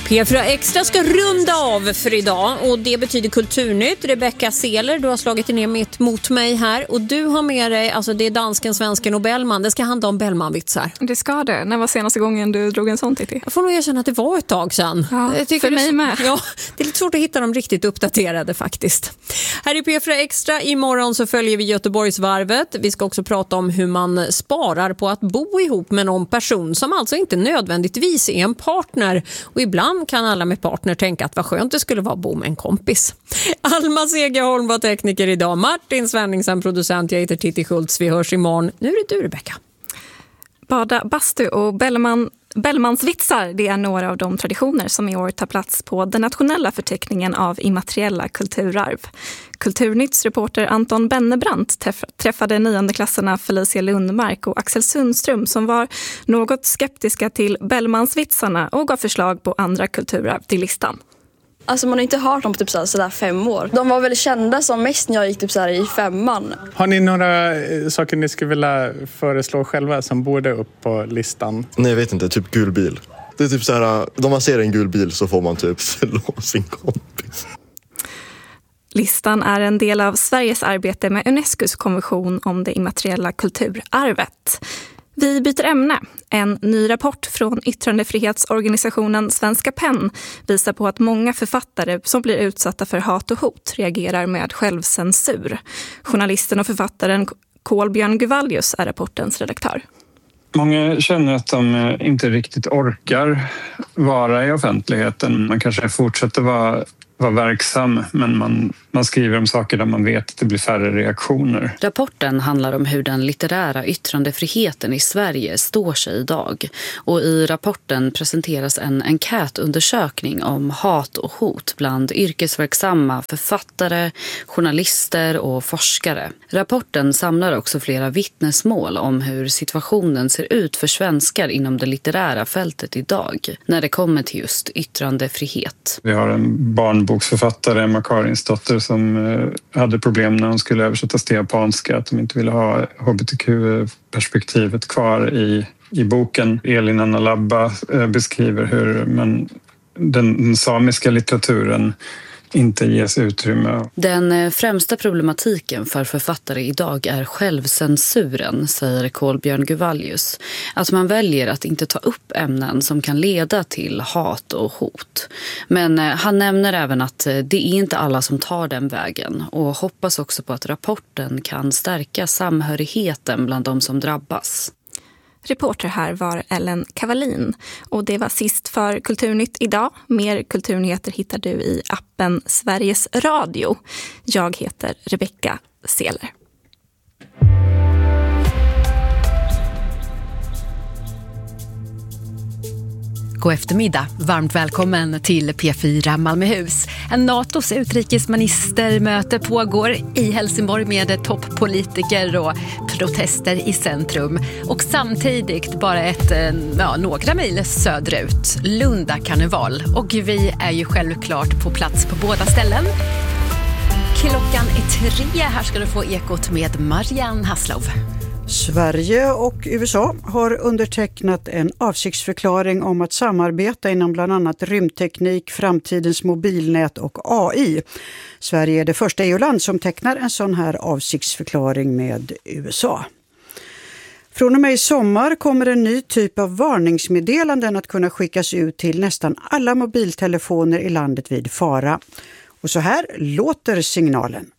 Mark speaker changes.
Speaker 1: P4 Extra ska runda av för idag och det betyder Kulturnytt. Rebecca Seler, du har slagit ner mitt mot mig här och du har med dig, alltså det är dansken, svensken och Bellman. Det ska handla om Bellman-vitsar.
Speaker 2: Det ska det. När var senaste gången du drog en sån, Titti?
Speaker 1: Jag får nog erkänna att det var ett tag sedan.
Speaker 2: Ja, för mig med.
Speaker 1: Ja, det är lite svårt att hitta dem riktigt uppdaterade faktiskt. Här i P4 Extra imorgon så följer vi Göteborgsvarvet. Vi ska också prata om hur man sparar på att bo ihop med någon person som alltså inte nödvändigtvis är en partner. Och ibland kan alla med partner tänka att vad skönt det skulle vara att bo med en kompis. Alma Segerholm var tekniker idag. Martin Svenningsen producent. Jag heter Titti Schultz. Vi hörs imorgon. Nu är det du, Rebecca.
Speaker 2: Bada bastu och Bellmans vitsar, det är några av de traditioner som i år tar plats på den nationella förteckningen av immateriella kulturarv. Kulturnytts reporter Anton Bennebrant träffade 9-klasserna Felicia Lundmark och Axel Sundström som var något skeptiska till Bellmans vitsarna och gav förslag på andra kulturarv till listan.
Speaker 3: Alltså man har inte hört dem på typ sådär 5 år. De var väldigt kända som mest när jag gick typ sådär i 5:an.
Speaker 4: Har ni några saker ni skulle vilja föreslå själva som borde upp på listan?
Speaker 5: Nej, jag vet inte. Typ gul bil. Det är typ så här, om man ser en gul bil så får man typ slå sin kompis.
Speaker 2: Listan är en del av Sveriges arbete med Unescos konvention om det immateriella kulturarvet. Vi byter ämne. En ny rapport från yttrandefrihetsorganisationen Svenska PEN visar på att många författare som blir utsatta för hat och hot reagerar med självcensur. Journalisten och författaren Kolbjörn Guvallius är rapportens redaktör.
Speaker 6: Många känner att de inte riktigt orkar vara i offentligheten. Man kanske fortsätter vara verksam, men man skriver om saker där man vet att det blir färre reaktioner.
Speaker 7: Rapporten handlar om hur den litterära yttrandefriheten i Sverige står sig idag. Och i rapporten presenteras en enkätundersökning om hat och hot bland yrkesverksamma författare, journalister och forskare. Rapporten samlar också flera vittnesmål om hur situationen ser ut för svenskar inom det litterära fältet idag när det kommer till just yttrandefrihet.
Speaker 6: Vi har en barnboksförfattare, Emma Karinsdotter, som hade problem när hon skulle översättas till japanska, att de inte ville ha hbtq-perspektivet kvar i boken. Elin Anna Labba beskriver hur den samiska litteraturen inte ges utrymme.
Speaker 7: Den främsta problematiken för författare idag är självcensuren, säger Kolbjörn Guvallius. Att man väljer att inte ta upp ämnen som kan leda till hat och hot. Men han nämner även att det är inte alla som tar den vägen och hoppas också på att rapporten kan stärka samhörigheten bland de som drabbas.
Speaker 2: Reporter här var Ellen Kavalin och det var sist för Kulturnytt idag. Mer kulturnyheter hittar du i appen Sveriges Radio. Jag heter Rebecca Seler.
Speaker 8: God eftermiddag. Varmt välkommen till P4 Malmöhus. En NATOs utrikesministermöte pågår i Helsingborg med toppolitiker och protester i centrum. Och samtidigt bara några mil söderut, Lunda karneval. Och vi är ju självklart på plats på båda ställen. Klockan är 3. Här ska du få ekot med Marianne Haslov.
Speaker 9: Sverige och USA har undertecknat en avsiktsförklaring om att samarbeta inom bland annat rymdteknik, framtidens mobilnät och AI. Sverige är det första EU-land som tecknar en sån här avsiktsförklaring med USA. Från och med i sommar kommer en ny typ av varningsmeddelanden att kunna skickas ut till nästan alla mobiltelefoner i landet vid fara. Och så här låter signalen.